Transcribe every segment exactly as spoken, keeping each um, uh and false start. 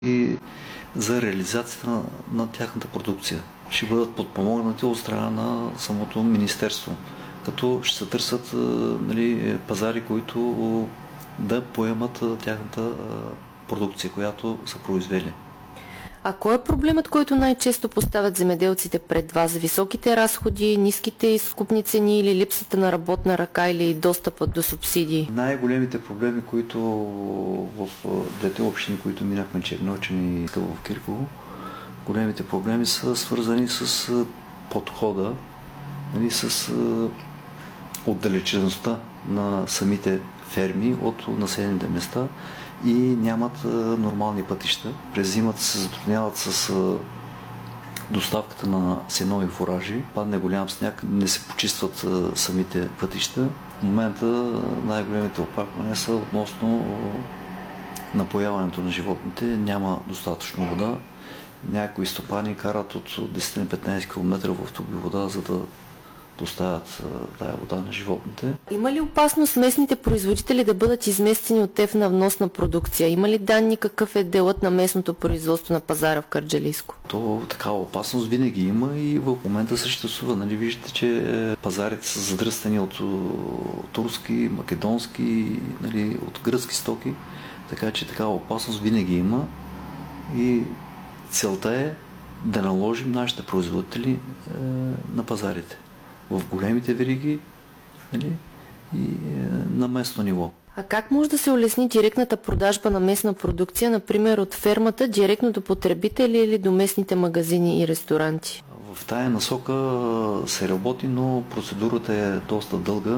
и за реализацията на, на тяхната продукция. Ще бъдат подпомогнати от страна на самото министерство, като ще се търсят нали, пазари, които да поемат тяхната продукция, която са произвели. А кой е проблемът, който най-често поставят земеделците пред вас? Високите разходи, ниските изкупни цени или липсата на работна ръка или достъпът до субсидии? Най-големите проблеми, които в двете общини, които минахме, Черноочен и в Кирково, големите проблеми са свързани с подхода, нали, с отдалечеността на самите ферми от населените места и нямат нормални пътища. През зимата се затрудняват с доставката на сено и фуражи. Падне голям сняг, не се почистват самите пътища. В момента най-големите оплаквания са относно напояването на животните. Няма достатъчно вода. Някои стопани карат от десет на петнайсет километра в туби вода, за да доставят тая вода на животните. Има ли опасност местните производители да бъдат изместени от ТЕВ на вносна продукция? Има ли данни какъв е делът на местното производство на пазара в Кърджалийско? То такава опасност винаги има и в момента съществува. Нали, виждате, че пазарите са задръстени от турски, македонски, нали, от гръцки стоки, така че такава опасност винаги има и целта е да наложим нашите производители е, на пазарите. В големите вериги, нали, и е, на местно ниво. А как може да се улесни директната продажба на местна продукция, например от фермата, директно до потребители или до местните магазини и ресторанти? В тая насока се работи, но процедурата е доста дълга,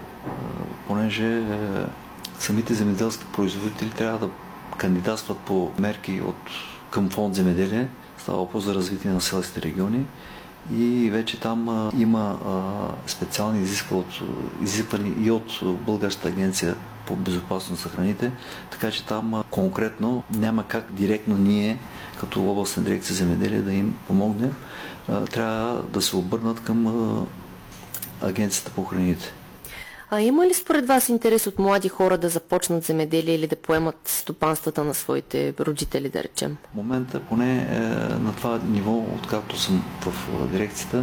понеже самите земеделски производители трябва да кандидатстват по мерки от, към фонд земеделие, става въпрос за развитие на селските региони. И вече там а, има а, специални изисквания и от Българската агенция по безопасност на храните, така че там а, конкретно няма как директно ние, като областна дирекция земеделие, да им помогнем. А, трябва да се обърнат към а, агенцията по храните. А има ли според вас интерес от млади хора да започнат земеделие или да поемат стопанствата на своите родители, да речем? В момента, поне е, на това ниво, откакто съм в дирекцията, е,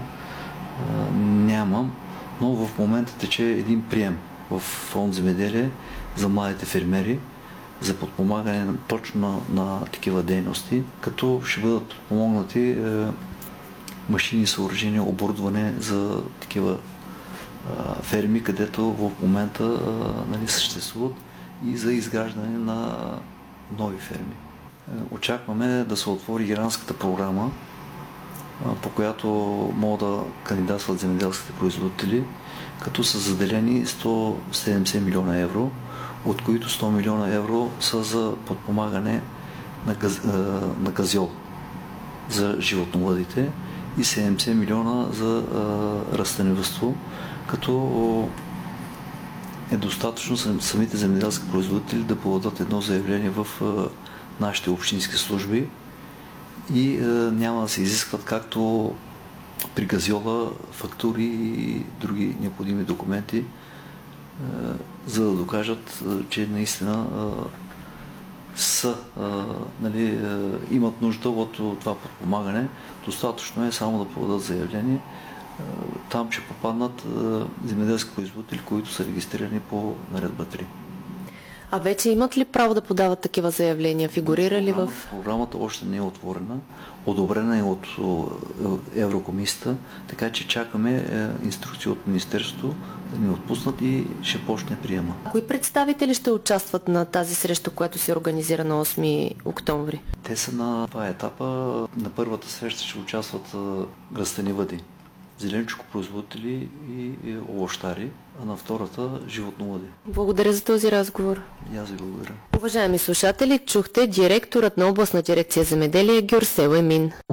нямам, но в момента тече един прием в фонд земеделие за младите фермери за подпомагане точно на, на такива дейности, като ще бъдат помогнати е, машини, съоръжения, оборудване за такива ферми, където в момента нали, съществуват и за изграждане на нови ферми. Очакваме да се отвори иранската програма, по която могат да кандидатстват земеделските производители, като са заделени сто и седемдесет милиона евро, от които сто милиона евро са за подпомагане на, газ, на газьол за животновъдите и седемдесет милиона за растениевъдство, като е достатъчно самите земеделски производители да подадат едно заявление в нашите общински служби и няма да се изискват както при газьола фактури и други необходими документи, за да докажат, че наистина са, нали, имат нужда от това подпомагане. Достатъчно е само да подадат заявление. Там ще попаднат земеделски производители, които са регистрирани по наредба три. А вече имат ли право да подават такива заявления? Фигурира ли в... Програмата още не е отворена. Одобрена е от Еврокомисията, така че чакаме инструкции от Министерството да ни отпуснат и ще почне приема. Кои представители ще участват на тази среща, която се организира на осми октомври? Те са на два етапа. На първата среща ще участват растениевъди, зеленчукопроизводители и овощари, а на втората животновъди. Благодаря за този разговор. И аз ви благодаря. Уважаеми слушатели, чухте директорът на областна дирекция земеделие Гюрсел Емин.